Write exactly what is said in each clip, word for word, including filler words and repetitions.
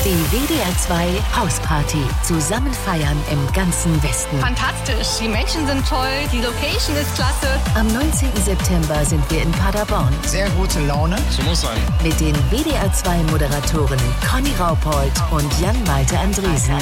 Die W D R zwei Hausparty. Zusammen feiern im ganzen Westen. Fantastisch. Die Menschen sind toll. Die Location ist klasse. Am neunzehnten September sind wir in Paderborn. Sehr gute Laune. So muss sein. Mit den W D R zwei Moderatoren Conny Raupold und Jan-Malte Andresen.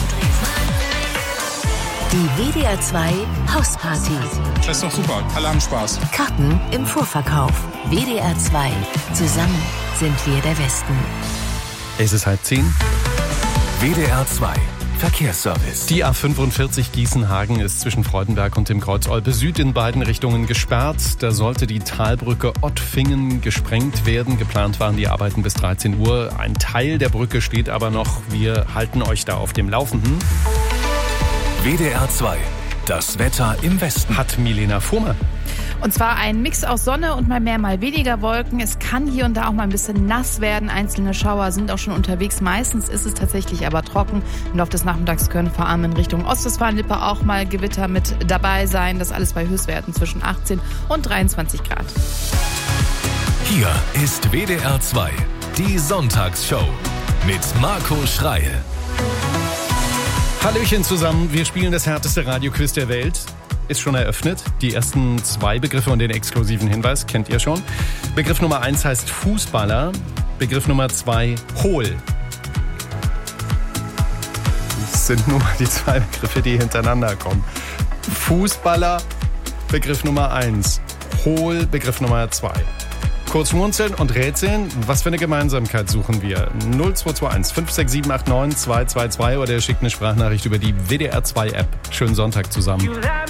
Die W D R zwei Hausparty. Das ist doch super. Alle haben Spaß. Karten im Vorverkauf. W D R zwei. Zusammen sind wir der Westen. Es ist halb zehn. W D R zwei Verkehrsservice. Die A fünfundvierzig Gießenhagen ist zwischen Freudenberg und dem Kreuz Olpe Süd in beiden Richtungen gesperrt. Da sollte die Talbrücke Ottfingen gesprengt werden. Geplant waren die Arbeiten bis dreizehn Uhr. Ein Teil der Brücke steht aber noch. Wir halten euch da auf dem Laufenden. W D R zwei. Das Wetter im Westen. Hat Milena Fuhrmann. Und zwar ein Mix aus Sonne und mal mehr, mal weniger Wolken. Es kann hier und da auch mal ein bisschen nass werden. Einzelne Schauer sind auch schon unterwegs. Meistens ist es tatsächlich aber trocken. Im Laufe des Nachmittags können vor allem in Richtung Ostwestfalen-Lippe auch mal Gewitter mit dabei sein. Das alles bei Höchstwerten zwischen achtzehn und dreiundzwanzig Grad. Hier ist W D R zwei, die Sonntagsshow mit Marco Schreil. Hallöchen zusammen, wir spielen das härteste Radioquiz der Welt. Ist schon eröffnet. Die ersten zwei Begriffe und den exklusiven Hinweis kennt ihr schon. Begriff Nummer eins heißt Fußballer. Begriff Nummer zwei hohl. Das sind nur mal die zwei Begriffe, die hintereinander kommen. Fußballer, Begriff Nummer eins. Hohl, Begriff Nummer zwei. Kurz schmunzeln und rätseln. Was für eine Gemeinsamkeit suchen wir? null zwei zwei eins fünf sechs sieben acht neun zwei zwei zwei oder ihr schickt eine Sprachnachricht über die W D R zwei App. Schönen Sonntag zusammen.